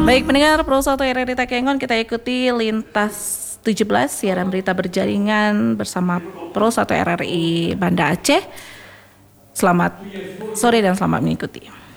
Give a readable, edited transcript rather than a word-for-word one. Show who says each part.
Speaker 1: Baik pendengar Pro 1 RRI Takengon, kita ikuti Lintas 17 siaran berita berjaringan bersama Pro 1 RRI Banda Aceh. Selamat sore dan selamat mengikuti.